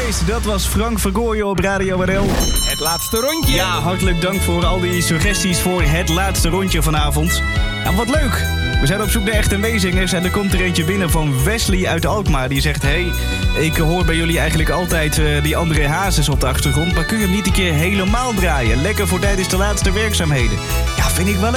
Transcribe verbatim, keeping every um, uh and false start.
Always, dat was Frank Vergooyen op Radio R L. Het laatste rondje. Ja, hartelijk dank voor al die suggesties voor het laatste rondje vanavond. Ja, wat leuk. We zijn op zoek naar echte meezingers en er komt er eentje binnen van Wesley uit Alkmaar. Die zegt, hey, ik hoor bij jullie eigenlijk altijd uh, die andere hazes op de achtergrond. Maar kun je hem niet een keer helemaal draaien? Lekker voor tijdens de laatste werkzaamheden. Ja, vind ik wel